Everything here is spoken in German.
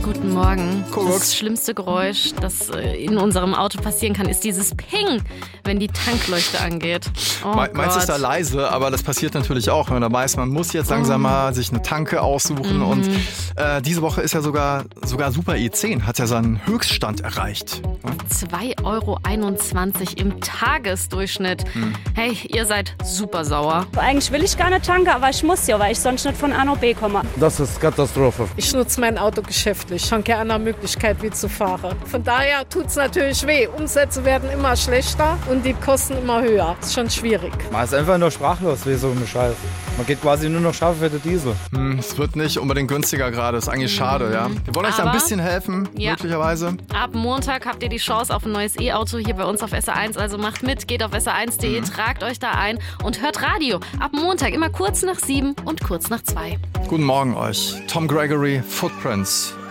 Guten Morgen. Kuckucks. Das schlimmste Geräusch, das in unserem Auto passieren kann, ist dieses Ping, wenn die Tankleuchte angeht. Meins ist da leise, aber das passiert natürlich auch, wenn man da weiß, man muss jetzt langsam mal sich eine Tanke aussuchen. Und diese Woche ist ja sogar Super E10 hat ja seinen Höchststand erreicht. 2,21 € im Tagesdurchschnitt. Hey, ihr seid super sauer. Eigentlich will ich gar nicht tanken, aber ich muss ja, weil ich sonst nicht von A nach B komme. Das ist Katastrophe. Ich nutze mein Auto geschäftlich. Ich habe keine andere Möglichkeit, wie zu fahren. Von daher tut es natürlich weh. Umsätze werden immer schlechter und die Kosten immer höher. Das ist schon schwierig. Man ist einfach nur sprachlos wie so ein Scheiß. Man geht quasi nur noch scharf für den Diesel. Es wird nicht unbedingt günstiger gerade. Ist eigentlich schade, ja. Wir wollen euch da ein bisschen helfen, möglicherweise. Ab Montag habt ihr die Chance auf ein neues E-Auto hier bei uns auf SR1. Also macht mit, geht auf sr1.de, tragt euch da ein und hört Radio. Ab Montag immer kurz nach 7 und kurz nach 2. Guten Morgen euch. Tom Gregory, Footprints.